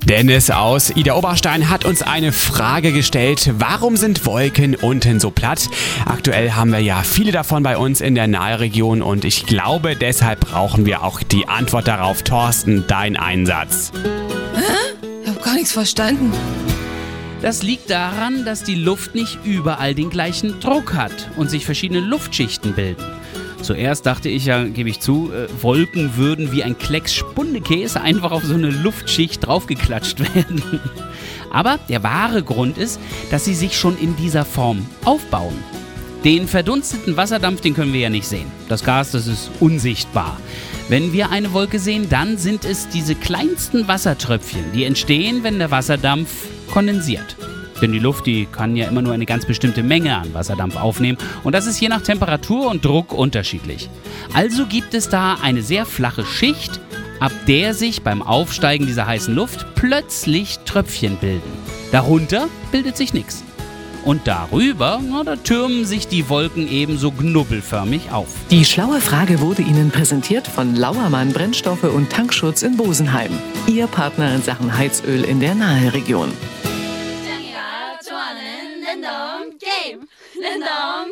Dennis aus Ida Oberstein hat uns eine Frage gestellt. Warum sind Wolken unten so platt? Aktuell haben wir ja viele davon bei uns in der Nahregion und ich glaube, deshalb brauchen wir auch die Antwort darauf. Thorsten, dein Einsatz. Ich habe gar nichts verstanden. Das liegt daran, dass die Luft nicht überall den gleichen Druck hat und sich verschiedene Luftschichten bilden. Zuerst dachte ich ja, gebe ich zu, Wolken würden wie ein Klecks Spundekäse einfach auf so eine Luftschicht draufgeklatscht werden. Aber der wahre Grund ist, dass sie sich schon in dieser Form aufbauen. Den verdunsteten Wasserdampf, den können wir ja nicht sehen. Das Gas, das ist unsichtbar. Wenn wir eine Wolke sehen, dann sind es diese kleinsten Wassertröpfchen, die entstehen, wenn der Wasserdampf kondensiert. Denn die Luft, die kann ja immer nur eine ganz bestimmte Menge an Wasserdampf aufnehmen und das ist je nach Temperatur und Druck unterschiedlich. Also gibt es da eine sehr flache Schicht, ab der sich beim Aufsteigen dieser heißen Luft plötzlich Tröpfchen bilden. Darunter bildet sich nichts. Und darüber, da türmen sich die Wolken ebenso knubbelförmig auf. Die schlaue Frage wurde Ihnen präsentiert von Lauermann Brennstoffe und Tankschutz in Bosenheim. Ihr Partner in Sachen Heizöl in der Nahregion.